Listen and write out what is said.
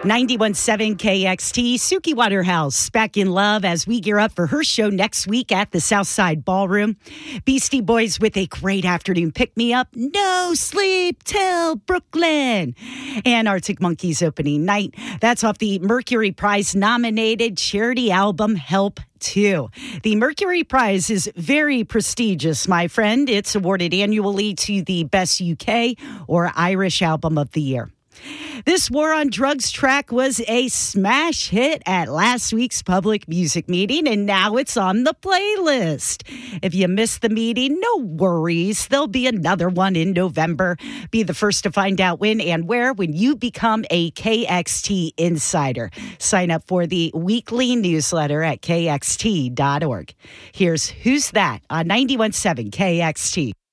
91.7 KXT, Suki Waterhouse back in love as we gear up for her show next week at the Southside Ballroom. Beastie Boys with a great afternoon pick-me-up, No Sleep Till Brooklyn. And Arctic Monkeys opening night. That's off the Mercury Prize-nominated charity album Help 2. The Mercury Prize is very prestigious, my friend. It's awarded annually to the Best UK or Irish Album of the Year. This War on Drugs track was a smash hit at last week's public music meeting, and now it's on the playlist. If you missed the meeting, no worries. There'll be another one in November. Be the first to find out when and where when you become a KXT Insider. Sign up for the weekly newsletter at kxt.org. Here's Who's That on 91.7 KXT.